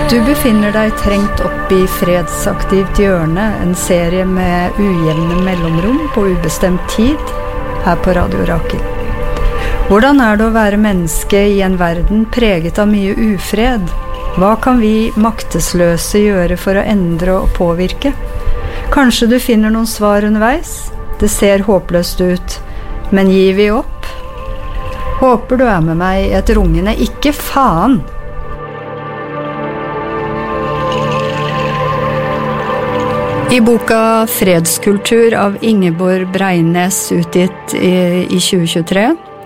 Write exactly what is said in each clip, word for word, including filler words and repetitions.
Du befinner deg trengt opp i fredsaktivt hjørne, en serie med ujevne mellomrom på ubestemt tid, her på Radio Rakel. Hvordan er det å være menneske i en verden preget av mye ufred? Hva kan vi maktesløse gjøre for å endre og påvirke? Kanskje du finner noen svar underveis? Det ser håpløst ut, men gir vi opp? Håper du er med meg i et rungende ikke faen! I boka Fredskultur av Ingeborg Breines utgitt i, i tjue tjuetre,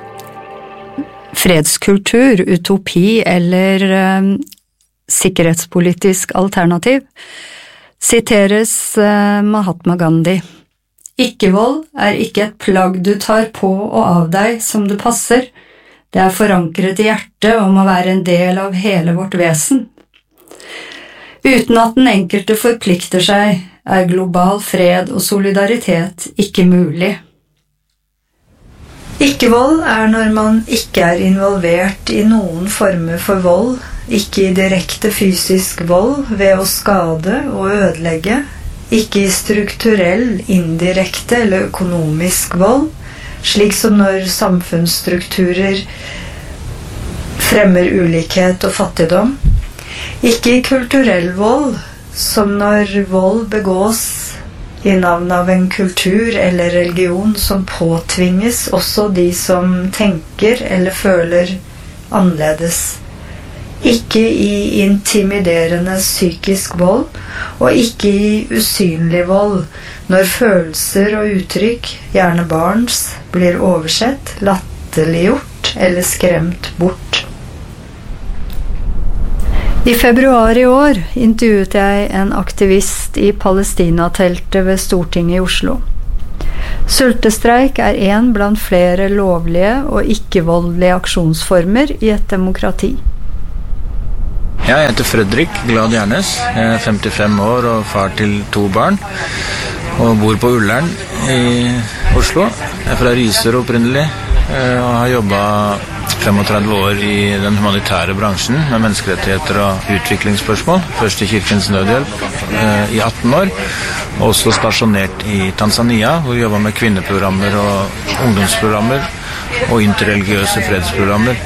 Fredskultur, utopi eller eh, sikkerhetspolitisk alternativ, siteres eh, Mahatma Gandhi. Ikke-vold er ikke et plagg du tar på og av deg som det passer. Det er forankret i hjertet om å være en del av hele vårt vesen. Uten at den enkelte forplikter seg, er global fred og solidaritet ikke mulig. Ikke-vold er når man ikke er involvert i noen former for vold, ikke i direkte fysisk vold ved å skade og ødelegge, ikke i strukturell, indirekte eller økonomisk vold, slik som når samfunnsstrukturer fremmer ulikhet og fattigdom, ikke i kulturell vold, som når vold begås i navn av en kultur eller religion som påtvinges også de som tenker eller føler annerledes. Ikke i intimiderende psykisk vold, og ikke i usynlig vold, når følelser og uttrykk, gjerne barns, blir oversett, latterliggjort eller skremt bort. I februar i år intervjuet jeg en aktivist i Palestina-teltet ved Stortinget i Oslo. Sultestreik er en blant flere lovlige og ikke-voldelige aksjonsformer i et demokrati. Jeg heter Fredrik Glad Gjernes, jeg er femtifem år og far til to barn, og bor på Ullern i Oslo. Jeg er fra Risør opprinnelig, og har jobbet femogtredve år i den humanitære bransjen med menneskerettigheter og utviklingsspørsmål, først i Kirkens Nødhjelp i atten år, og også stasjonert i Tanzania, hvor vi jobbet med kvinneprogrammer og ungdomsprogrammer og interreligiøse fredsprogrammer.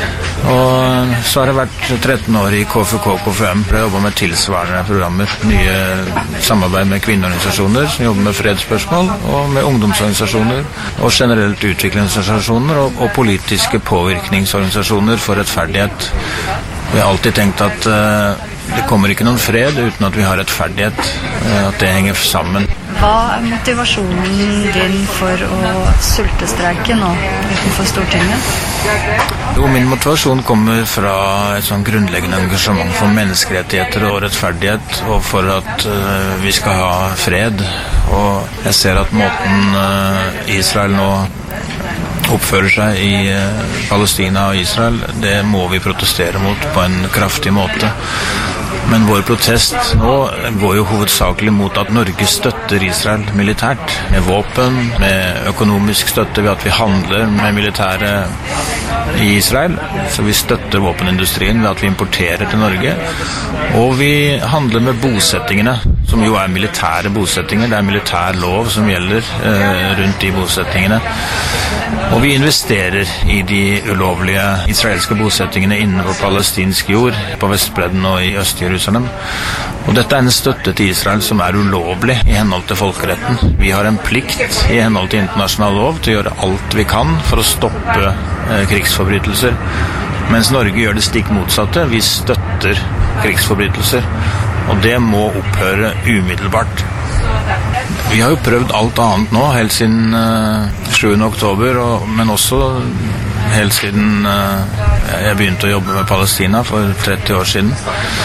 Og så har det vært tretten år i K F K K F M, hvor jeg jobbet med tilsvarende programmer, nye samarbeid med kvinneorganisasjoner som jobber med fredsspørsmål, og med ungdomsorganisasjoner, og generelt utviklingsorganisasjoner, og, og politiske påvirkningsorganisasjoner for rettferdighet. Vi har alltid tenkt at uh, det kommer ikke noen fred uten at vi har rettferdighet, uh, at det henger sammen. Hva er motivasjonen din for å sultestreike nå utenfor Stortinget? Jo, min motivasjon kommer fra et sånn grunnleggende engasjement for menneskerettigheter og rettferdighet, og for at uh, vi skal ha fred. Og jeg ser at måten uh, Israel nå oppfører seg i uh, Palestina og Israel, det må vi protestere mot på en kraftig måte. Men vår protest nå går jo hovedsakelig mot at Norge støtter Israel militært, med våpen, med økonomisk støtte ved at vi handler med militære i Israel, så vi støtter våpenindustrien ved at vi importerer til Norge, og vi handler med bosettingene, som jo er militære bosettinger. Det er militær lov som gjelder eh, rundt de bosettingene, og vi investerer i de ulovlige israelske bosettingene inne på palestinsk jord, på Vestbredden og i Øst-Jerusalem. Og dette er en støtte til Israel som er ulovlig i henhold til folkeretten. Vi har en plikt i henhold til internasjonal lov til å gjøre alt vi kan for å stoppe eh, krigsforbrytelser, mens Norge gjør det stikk motsatte. Vi støtter krigsforbrytelser, og det må opphøre umiddelbart. Vi har jo prøvd alt annet nå, helt siden uh, sjuende oktober, og, men også helt siden uh, jeg begynte å jobbe med Palestina for tretti år siden.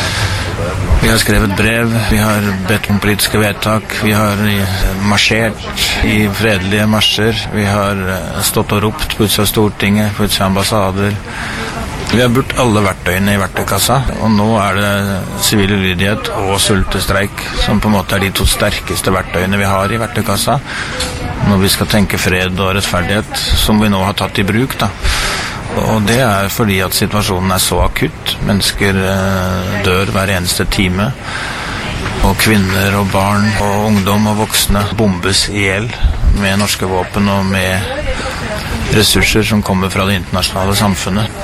Vi har skrevet brev, vi har bedt om politiske vedtak, vi har marsjert i fredelige marsjer, vi har stått og ropt på utsida av Stortinget, på utsida av ambassader. Vi har brukt alle verktøyene i verktøykassa, og nå er det sivil ulydighet og sultestreik som på en måte er de to sterkeste verktøyene vi har i verktøykassa når vi skal tenke fred og rettferdighet, som vi nå har tatt i bruk, da. Og det er fordi at situasjonen er så akutt. Mennesker dør hver eneste time. Og kvinner og barn og ungdom og voksne bombes ihjel med norske våpen og med ressurser som kommer fra det internasjonale samfunnet.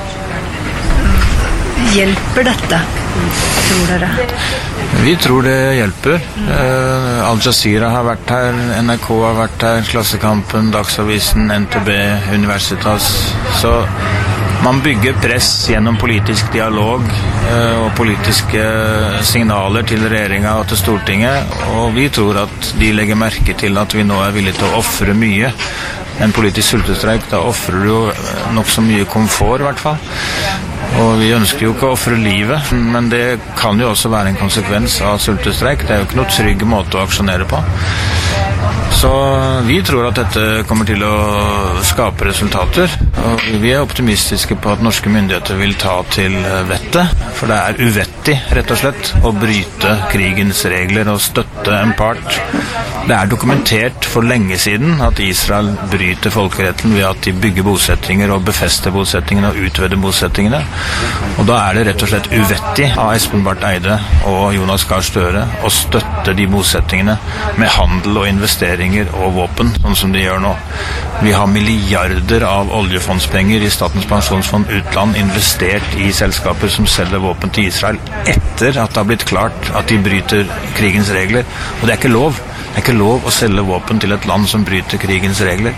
Hjelper dette, tror dere? Vi tror det hjelper. Eh, Al Jazeera har vært her, N R K har vært her, Klassekampen, Dagsavisen, N T B, Universitas. Så man bygger press gjennom politisk dialog eh, og politiske signaler til regjeringa og til Stortinget, og vi tror at de legger merke til at vi nå er villige til å offre mye. En politisk sultestreik, da offrer du jo nok så mye komfort i hvert fall. Og vi ønsker jo ikke å offre livet, men det kan jo også være en konsekvens av sultestreik. Det er jo ikke noe trygg måte å aksjonere på. Så vi tror at dette kommer til å skape resultater, og vi er optimistiske på at norske myndigheter vil ta til vettet, for det er uvettig, rett og slett, å bryte krigens regler og støtte en part. Det er dokumentert for lenge siden at Israel bryter folkeretten ved at de bygger bosettinger og befester bosettingene og utvider bosettingene. Og da er det rett og slett uvettig av Espen Barth Eide og Jonas Gahr Støre å støtte de bosettingene med handel og investeringer og våpen, sånn som de gjør nå. Vi har milliarder av oljefondspenger i Statens pensjonsfond utland investert i selskaper som selger våpen til Israel etter at det har blitt klart at de bryter krigens regler. Og det er ikke lov. Det er ikke lov å selge våpen til et land som bryter krigens regler.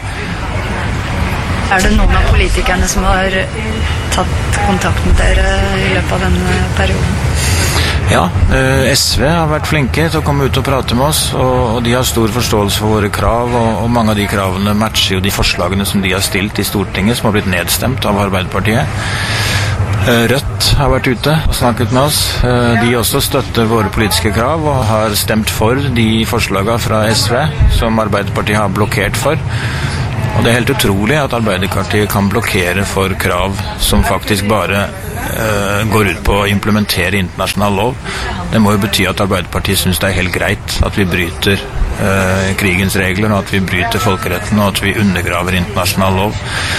Er det noen av politikerne som har tatt kontakt med dere i løpet av denne perioden? Ja, eh, S V har vært flinke til å komme ut og prate med oss, og, og de har stor forståelse for våre krav, og, og mange av de kravene matcher jo de forslagene som de har stilt i Stortinget, som har blitt nedstemt av Arbeiderpartiet. Rødt har vært ute og snakket med oss. De også støtter våre politiske krav og har stemt for de forslagene fra S V som Arbeiderpartiet har blokkert for. Og det er helt utrolig at Arbeiderpartiet kan blokkere for krav som faktisk bare uh, går ut på å implementere internasjonal lov. Det må jo bety at Arbeiderpartiet synes det er helt greit at vi bryter uh, krigens regler, og at vi bryter folkeretten, og at vi undergraver internasjonal lov.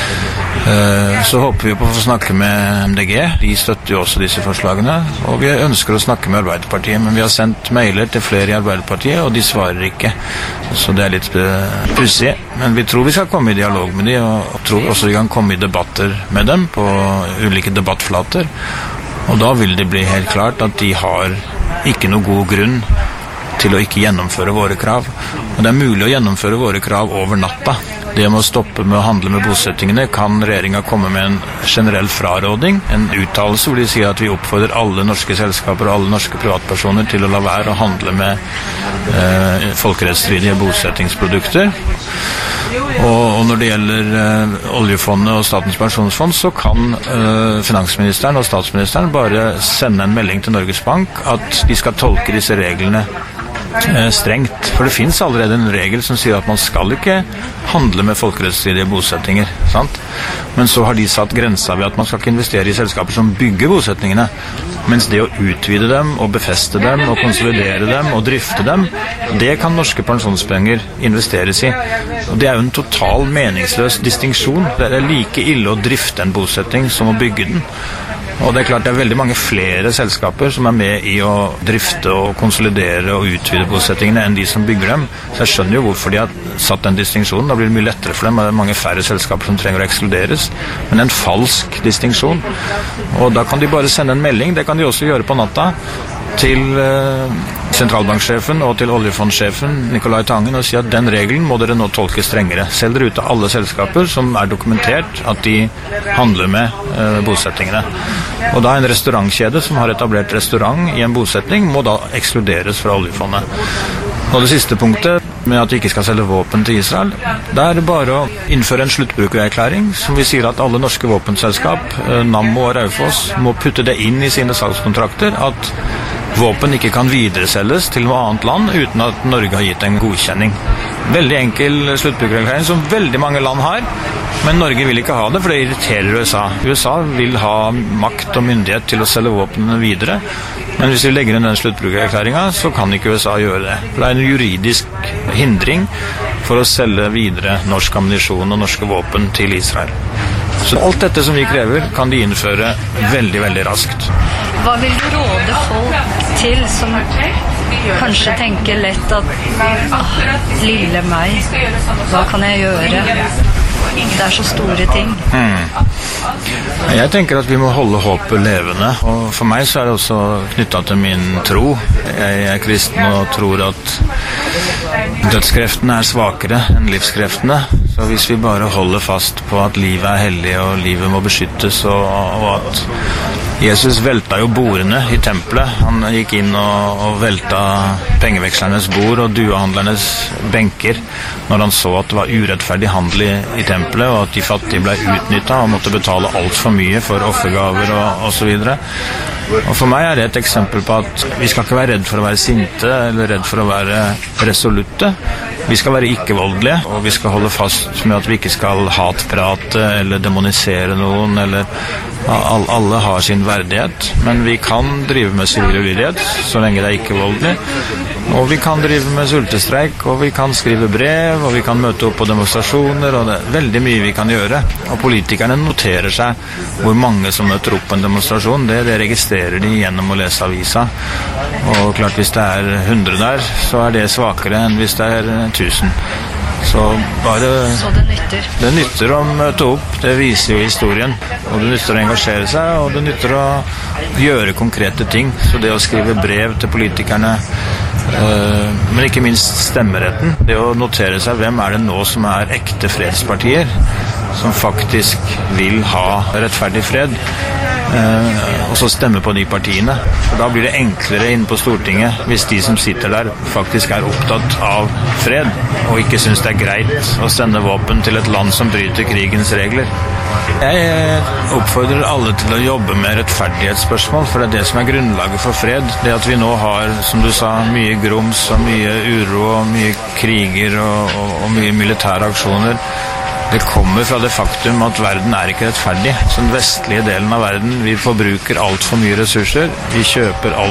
Uh, så håper vi på å få snakke med M D G. De støtter jo også disse forslagene, og vi ønsker å snakke med Arbeiderpartiet, men vi har sendt mailer til flere i Arbeiderpartiet, og de svarer ikke. Så det er litt uh, pussig. Men vi tror vi skal komme i dialog med dem, og tror også vi kan komme i debatter med dem på ulike debattflater. Og da vil det bli helt klart at de har ikke noe god grunn til å ikke gjennomføre våre krav. Og det er mulig å gjennomføre våre krav over natta. Det med å stoppe med å handle med bosettingene kan regjeringen komme med en generell fraråding, en uttalelse hvor de sier at vi oppfordrer alle norske selskaper og alle norske privatpersoner til å la være å handle med eh, folkerettsstridige bosettingsprodukter. Og, og når det gjelder eh, oljefondet og Statens pensjonsfond, så kan eh, finansministeren og statsministeren bare sende en melding til Norges Bank at de skal tolke disse reglene strengt, for det finnes allerede en regel som sier at man skal ikke handle med folkerettsstridige bosettinger, sant? Men så har de satt grensa ved at man skal ikke investere i selskaper som bygger bosettingene, mens det å utvide dem og befeste dem og konsolidere dem og drifte dem, det kan norske pensjonspenger investeres i. Og det er jo en total meningsløs distinksjon. Det er like ille å drifte en bosetting som å bygge den. Og det er klart det er veldig mange flere selskaper som er med i å drifte og konsolidere og utvide bosettingene enn de som bygger dem. Så jeg skjønner jo hvorfor de har satt den distinksjonen. Da blir det mye lettere for dem. Det er mange færre selskaper som trenger å ekskluderes. Men en falsk distinksjon. Og da kan de bare sende en melding. Det kan de også gjøre på natta til eh, sentralbanksjefen og til oljefondsjefen Nicolai Tangen og si at den regelen må dere nå tolke strengere. Selv dere ut av alle selskaper som er dokumentert at de handler med eh, bosettingene. Og da en restaurantkjede som har etablert restaurant i en bosetting må da ekskluderes fra oljefondet. Og det siste punktet med at de ikke skal selge våpen til Israel, da er det bare å innføre en sluttbrukererklæring som vi sier at alle norske våpenselskap, Nammo og Raufoss, må putte det inn i sine salgskontrakter at våpen ikke kan videreselges til noe annet land uten at Norge har gitt en godkjenning. Veldig enkel sluttbrukererklæring som veldig mange land har, men Norge vil ikke ha det, for det irriterer U S A. U S A vil ha makt og myndighet til å selge våpnene videre, men hvis vi legger inn den sluttbrukererklæringen, så kan ikke U S A gjøre det. For det er en juridisk hindring for å selge videre norsk ammunisjon og norske våpen til Israel. Så alt dette som vi krever, kan de innføre veldig, veldig raskt. Hva vil du råde folk til som kanskje tenker lett at ah, lille meg, hva kan jeg gjøre? Det er så store ting. Mm. Jeg tenker at vi må holde håpet levende, og for meg så er det også knyttet til min tro. Jeg er kristen og tror at dødskreftene er svakere enn livskreftene. Så hvis vi bare holder fast på at livet er hellig og livet må beskyttes, og, og at Jesus velta jo bordene i tempelet. Han gikk inn og, og velta pengevekslernes bord og duehandlernes benker når han så at det var urettferdig handel i, i tempelet, og at de fattige ble utnyttet og måtte betale alt for mye for offergaver og, og så videre. Og for meg er det et eksempel på at vi skal ikke være redd for å være sinte eller redd for å være resolutte. Vi skal være ikke-voldelige, og vi skal holde fast med at vi ikke skal hatprate eller demonisere noen, eller alle har sin verdighet, men vi kan drive med sivil ulydighet så lenge det er ikke-voldelig. Og vi kan drive med sultestreik, og vi kan skrive brev, og vi kan møte opp på demonstrasjoner, og det er veldig mye vi kan gjøre. Og politikerne noterer seg hvor mange som møter opp på en demonstrasjon. Det, det registrerer de gjennom å lese avisa. Og klart, hvis det er hundre der, så er det svakere enn hvis det er tusen. Så bare Så det nytter. Det nytter å møte opp, det viser jo historien. Og det nytter å engasjere seg, og det nytter å gjøre konkrete ting. Så det å skrive brev til politikerne, øh, men ikke minst stemmeretten, det å notere seg hvem er det nå som er ekte fredspartier, som faktisk vil ha rettferdig fred, eh, og så stemme på de partiene. For da blir det enklere inne på Stortinget hvis de som sitter der faktisk er opptatt av fred, og ikke synes det er greit å sende våpen til et land som bryter krigens regler. Jeg oppfordrer alle til å jobbe med rettferdighetsspørsmål, for det er det som er grunnlaget for fred. Det at vi nå har, som du sa, mye grums og mye uro og mye kriger og, og, og mye militære aksjoner, det kommer fra det faktum at verden er ikke rettferdig. Så den vestlige delen av verden, vi forbruker alt for mye ressurser, vi kjøper alt